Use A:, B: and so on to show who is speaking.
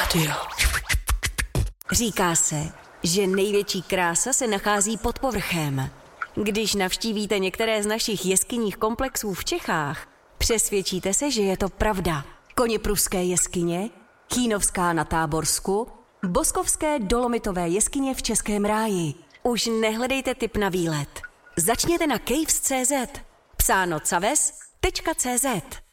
A: Radio.
B: Říká se, že největší krása se nachází pod povrchem. Když navštívíte některé z našich jeskyních komplexů v Čechách, přesvědčíte se, že je to pravda. Koněpruské jeskyně, Chýnovská na Táborsku, Boskovské dolomitové jeskyně v Českém ráji. Už nehledejte tip na výlet. Začněte na caves.cz. Psáno caves.cz.